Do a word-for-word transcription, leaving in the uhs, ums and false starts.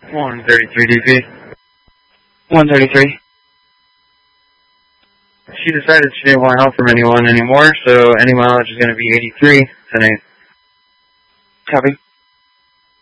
one thirty-three D P. one thirty-three. She decided she didn't want help from anyone anymore, so any mileage is going to be eighty-three tonight. Copy.